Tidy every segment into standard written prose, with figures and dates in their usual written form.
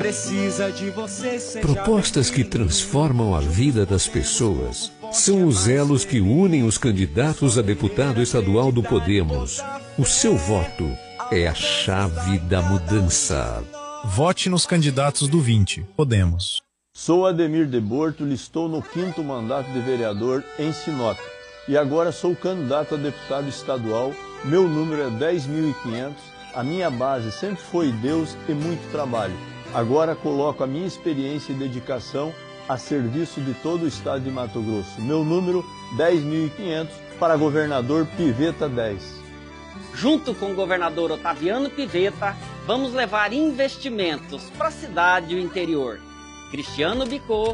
precisa de você. Propostas que transformam a vida das pessoas são os elos que unem os candidatos a deputado estadual do Podemos. O seu voto é a chave da mudança. Vote nos candidatos do 20. Podemos. Sou Ademir de Bortoli, estou no 5º mandato de vereador em Sinop. E agora sou candidato a deputado estadual. Meu número é 10.500. A minha base sempre foi Deus e muito trabalho. Agora coloco a minha experiência e dedicação a serviço de todo o estado de Mato Grosso. Meu número 10.500 para governador Piveta 10. Junto com o governador Otaviano Piveta, vamos levar investimentos para a cidade e o interior. Cristiano Bicô,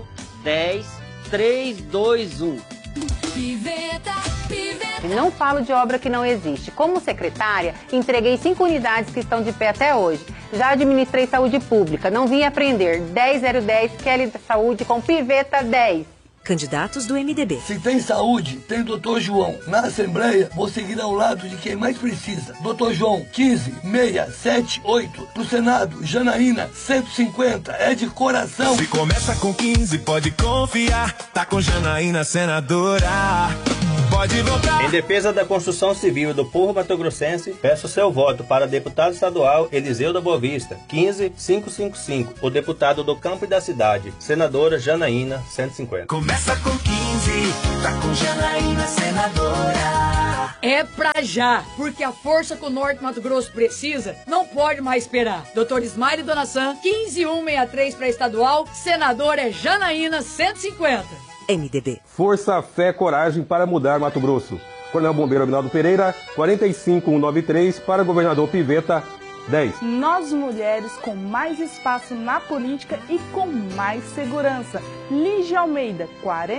10.321. Piveta, Piveta. Não falo de obra que não existe. Como secretária, entreguei 5 unidades que estão de pé até hoje. Já administrei saúde pública, não vim aprender. 10.010, Kelly da Saúde com Piveta 10. Candidatos do MDB. Se tem saúde, tem Dr. João. Na Assembleia, vou seguir ao lado de quem mais precisa. Dr. João, 15.678. Pro Senado, Janaína, 150. É de coração. Se começa com 15, pode confiar. Tá com Janaína, senadora. Pode votar. Em defesa da construção civil do povo mato-grossense, peço seu voto para deputado estadual Eliseu da Boa Vista, 15.555. O deputado do campo e da cidade, senadora Janaína, 150. Começa com 15, tá com Janaína, senadora. É pra já, porque a força que o Norte Mato Grosso precisa não pode mais esperar. Dr. Ismael Donassan, 15.163 para estadual, senador é Janaína, 150. MDB. Força, fé, coragem para mudar Mato Grosso. Coronel Bombeiro Abinaldo Pereira, 45.193 para governador Piveta, 10. Nós mulheres com mais espaço na política e com mais segurança. Lígia Almeida,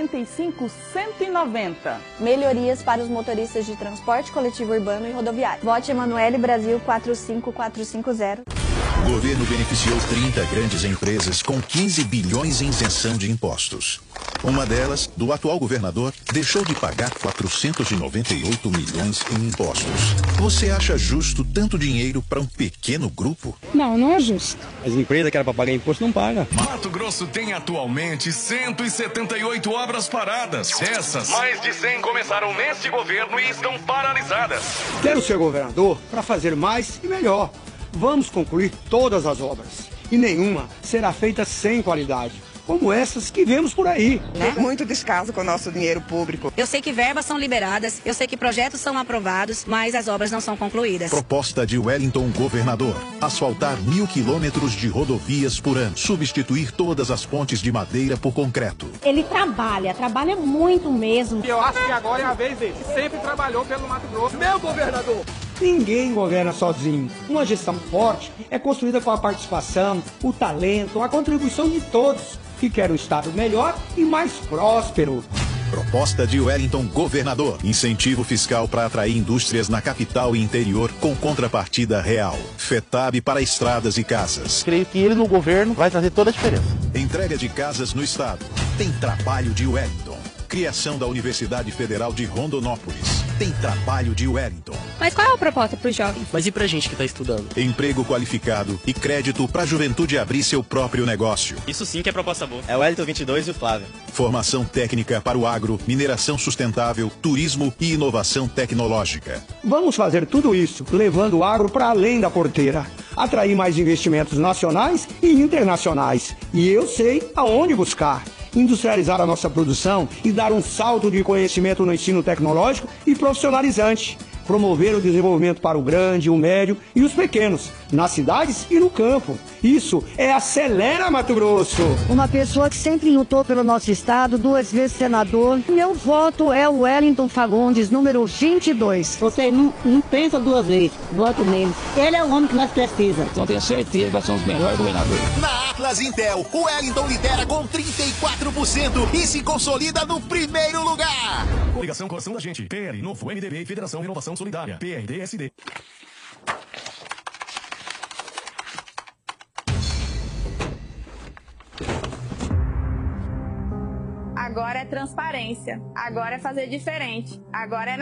45.190. Melhorias para os motoristas de transporte coletivo urbano e rodoviário. Vote Emanuele Brasil 45450. O governo beneficiou 30 grandes empresas com 15 bilhões em isenção de impostos. Uma delas, do atual governador, deixou de pagar 498 milhões em impostos. Você acha justo tanto dinheiro para um pequeno grupo? Não, não é justo. As empresas que eram para pagar imposto não pagam. Mato Grosso tem atualmente 178 obras paradas. Dessas, mais de 100 começaram neste governo e estão paralisadas. Quero ser governador para fazer mais e melhor. Vamos concluir todas as obras. E nenhuma será feita sem qualidade, como essas que vemos por aí. Muito descaso com o nosso dinheiro público. Eu sei que verbas são liberadas, eu sei que projetos são aprovados, mas as obras não são concluídas. Proposta de Wellington governador. Asfaltar 1.000 quilômetros de rodovias por ano. Substituir todas as pontes de madeira por concreto. Ele trabalha muito mesmo. Eu acho que agora é a vez dele. Sempre trabalhou pelo Mato Grosso. Meu governador! Ninguém governa sozinho. Uma gestão forte é construída com a participação, o talento, a contribuição de todos que querem um estado melhor e mais próspero. Proposta de Wellington governador. Incentivo fiscal para atrair indústrias na capital e interior com contrapartida real. FETAB para estradas e casas. Creio que ele no governo vai trazer toda a diferença. Entrega de casas no estado. Tem trabalho de Wellington. Criação da Universidade Federal de Rondonópolis. Tem trabalho de Wellington. Mas qual é a proposta para os jovens? Mas e pra gente que está estudando? Emprego qualificado e crédito para a juventude abrir seu próprio negócio. Isso sim que é proposta boa. É o Wellington 22 e o Flávio. Formação técnica para o agro, mineração sustentável, turismo e inovação tecnológica. Vamos fazer tudo isso, levando o agro para além da porteira. Atrair mais investimentos nacionais e internacionais. E eu sei aonde buscar. Industrializar a nossa produção e dar um salto de conhecimento no ensino tecnológico e profissionalizante. Promover o desenvolvimento para o grande, o médio e os pequenos, nas cidades e no campo. Isso é Acelera Mato Grosso. Uma pessoa que sempre lutou pelo nosso estado, 2 vezes senador. Meu voto é o Wellington Fagundes, número 22. Você não pensa 2 vezes, voto nele. Ele é o homem que nós precisamos. Então tenho certeza que vai ser um dos melhores governadores. Na Atlas Intel, o Wellington lidera com 34% e se consolida no primeiro lugar. Coligação Coração da Gente, PL, Novo, MDB e Federação Renovação Solidária, PRD-SD. Agora é transparência. Agora é fazer diferente. Agora é